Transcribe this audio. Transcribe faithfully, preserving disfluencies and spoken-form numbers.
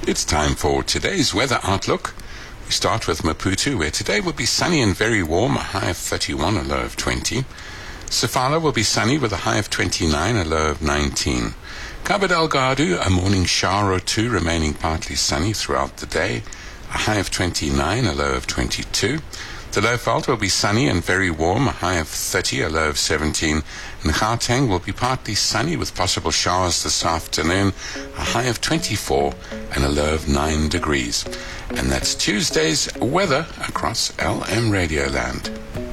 It's time for today's weather outlook. We start with Maputo, where today will be sunny and very warm, a high of thirty-one, a low of twenty. Sofala will be sunny with a high of twenty-nine, a low of nineteen. Cabo Delgado, a morning shower or two, remaining partly sunny throughout the day, a high of twenty-nine, a low of twenty-two. The Lowveld will be sunny and very warm, a high of thirty, a low of seventeen. And Gauteng will be partly sunny with possible showers this afternoon, a high of twenty-four and a low of nine degrees. And that's Tuesday's weather across L M Radio Land.